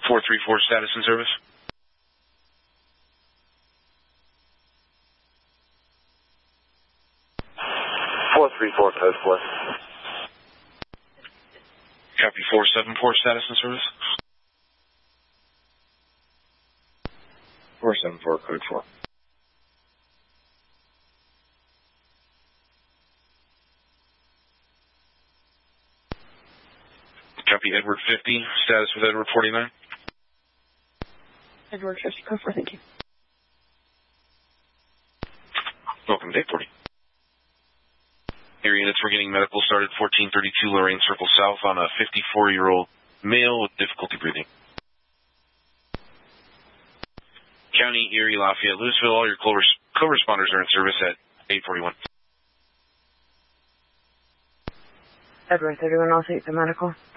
434 status and service. Code 4. Copy 474 status and service. 474, code 4. Copy Edward 50, status with Edward 49. Edward 50, code 4, thank you. Welcome to Day 40. Air units, we're getting medical started 1432 Lorraine Circle South on a 54-year-old male with difficulty breathing. County, Erie, Lafayette, Louisville, all your co-responders are in service at 841. Edward 31, I'll take the medical.